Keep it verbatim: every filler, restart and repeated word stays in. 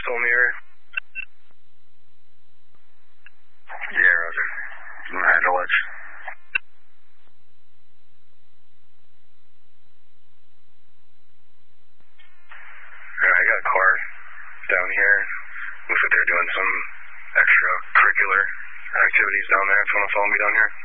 still in the area? Yeah, Roger. I'm gonna handle it. Yeah, I got a car down here. Looks like they're doing some extracurricular activities down there. If you want to follow me down here.